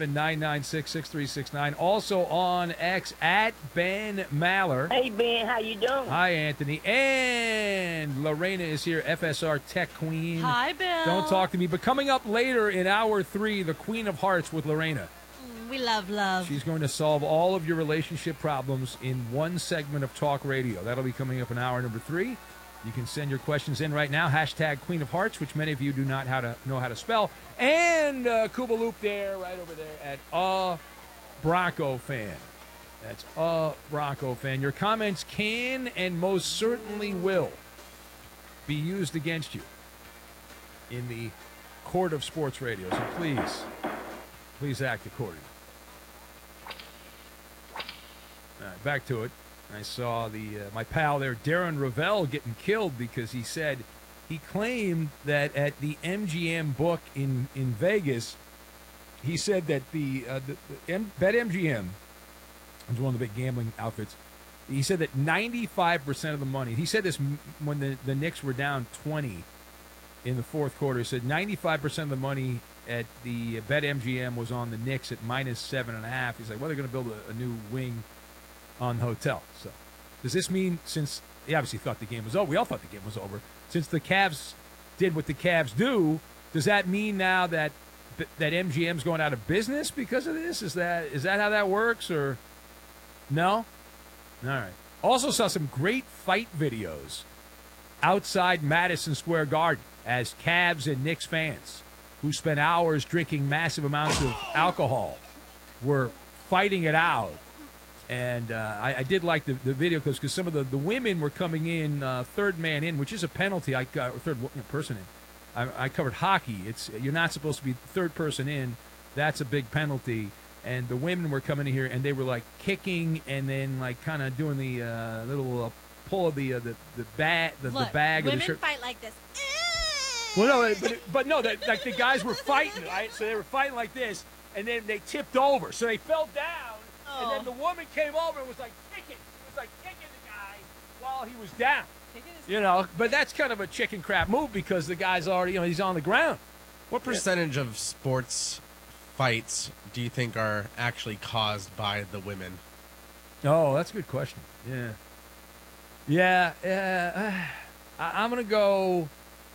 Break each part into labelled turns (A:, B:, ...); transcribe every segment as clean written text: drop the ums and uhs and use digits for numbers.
A: 877-996-6369. Also on X at Ben Maller.
B: Hey, Ben, how you doing?
A: Hi, Anthony. And Lorena is here, FSR Tech Queen.
C: Hi, Bill.
A: Don't talk to me. But coming up later in hour 3, the Queen of Hearts with Lorena.
C: We love.
A: She's going to solve all of your relationship problems in one segment of talk radio. That'll be coming up in hour number 3. You can send your questions in right now. Hashtag Queen of Hearts, which many of you do not know how to spell. And Kuba Loop there, right over there at Bronco Fan. That's Bronco Fan. Your comments can and most certainly will be used against you in the court of sports radio. So please act accordingly. All right, back to it. I saw my pal there, Darren Ravel, getting killed because he claimed that at the MGM book in Vegas, he said that BetMGM, which is one of the big gambling outfits, he said that 95% of the money, he said this when the Knicks were down 20 in the fourth quarter, he said 95% of the money at the BetMGM was on the Knicks at -7.5. He's like, well, they're going to build a new wing on the hotel. So does this mean, since he obviously thought the game was over, we all thought the game was over, since the Cavs did what the Cavs do, does that mean now that MGM's going out of business because of this? Is that how that works, or no? All right. Also saw some great fight videos outside Madison Square Garden as Cavs and Knicks fans who spent hours drinking massive amounts of alcohol were fighting it out. And I did like the video because some of the women were coming in third man in, which is a penalty. Third person in. I covered hockey. You're not supposed to be third person in. That's a big penalty. And the women were coming in here and they were like kicking and then like kind of doing the little pull of the bag
C: Look,
A: the bag
C: women
A: of the shirt.
C: fight like this.
A: Well, no, but no, like the guys were fighting, right? So they were fighting like this, and then they tipped over, so they fell down. And then the woman came over and was like kicking. She was like kicking the guy while he was down. But that's kind of a chicken crap move because the guy's already, he's on the ground.
D: What percentage of sports fights do you think are actually caused by the women?
A: Oh, that's a good question. Yeah. I'm going to go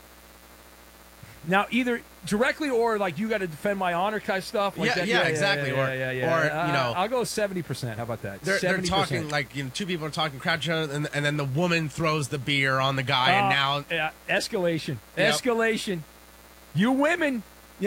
A: now either directly or like you got to defend my honor kind of stuff. Like that.
D: Exactly.
A: Or I'll go 70%. How about that?
D: They're talking like two people are talking, crowd each other, and then the woman throws the beer on the guy, and now
A: escalation.
D: Yep.
A: Escalation. You women,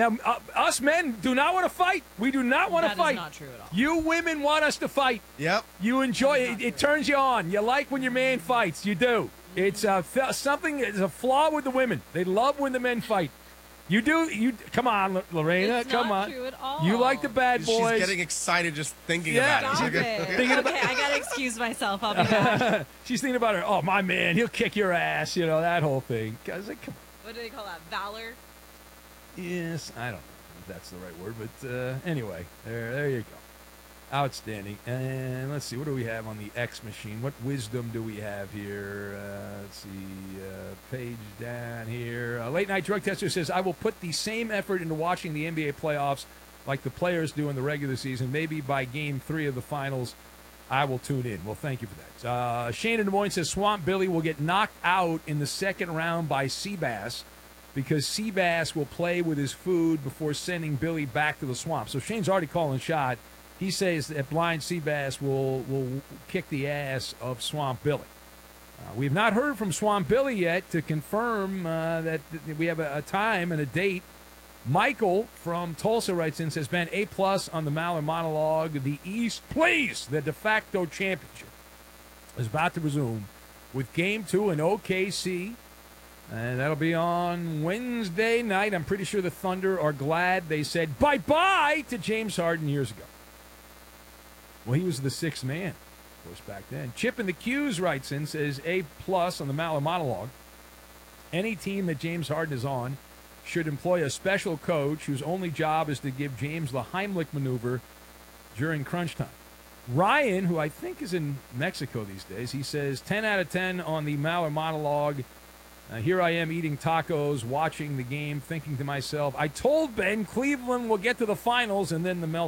A: us men do not want to fight. We do not want to fight.
C: That is not true at all.
A: You women want us to fight.
D: Yep.
A: You enjoy it. It turns you on. You like when your man fights. You do. It's something. It's a flaw with the women. They love when the men fight. You do. You come on, Lorena.
C: It's
A: come
C: not
A: on.
C: true at all.
A: You like the bad boys.
D: She's getting excited just thinking about it.
C: Stop it. Okay, I gotta excuse myself. I'll be back.
A: She's thinking about her. Oh, my man, he'll kick your ass. That whole thing. Guys, come on.
C: What do they call that? Valor?
A: Yes, I don't know if that's the right word, but anyway, there you go. Outstanding. And let's see, what do we have on the X machine? What wisdom do we have here? Let's see, page down here. Late Night Drug Tester says, I will put the same effort into watching the NBA playoffs like the players do in the regular season. Maybe by game 3 of the finals, I will tune in. Well, thank you for that. Shane in Des Moines says, Swamp Billy will get knocked out in the second round by Seabass because Seabass will play with his food before sending Billy back to the swamp. So Shane's already calling shot. He says that Blind Seabass will kick the ass of Swamp Billy. We have not heard from Swamp Billy yet to confirm that we have a time and a date. Michael from Tulsa writes in, says, Ben, A+ on the Maller monologue. The East, please, the de facto championship is about to resume with Game 2 in OKC. And that'll be on Wednesday night. I'm pretty sure the Thunder are glad they said bye-bye to James Harden years ago. Well, he was the sixth man, of course, back then. Chip in the Q's writes in, says, A+ on the Maller monologue. Any team that James Harden is on should employ a special coach whose only job is to give James the Heimlich maneuver during crunch time. Ryan, who I think is in Mexico these days, he says, 10 out of 10 on the Maller monologue. Here I am eating tacos, watching the game, thinking to myself, I told Ben Cleveland will get to the finals, and then the meltdown.